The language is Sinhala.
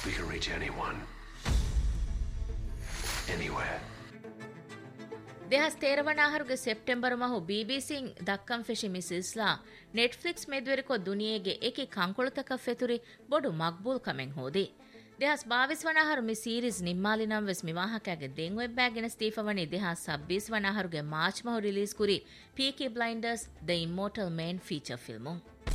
We can reach anyone, anywhere. දෙහස් තේරවනාහරුගේ September ಮಹು ಬಿಬಿಸಿಂಗ್ ದಕ್ಕಂ ಫೆಶಿ ಮಿಸಿಸ್ಲಾ Netflix ಮೇದ್ವೆರಿಕೊ ದುನಿಯೆಗೆ ಏಕಿ ಕಂಕೊಳತಕ ಫೆತುರಿ ಬೊಡು Maqbool Kameng ಹೋದಿ දෙහස් 22 වනාහරු මේ සීරීස් නිම්මාලිනම් වෙස් මිවාහකගේ දෙන් වෙබ් බෑගෙන ස්ටීෆවනි දෙහස් 26 වනාහරුගේ මාර්ච් මහ රිලීස් කුරි පීකී බ්ලයින්ඩර්ස් ද ඉමෝටල් මේන් ෆීචර් ෆිල්මුන්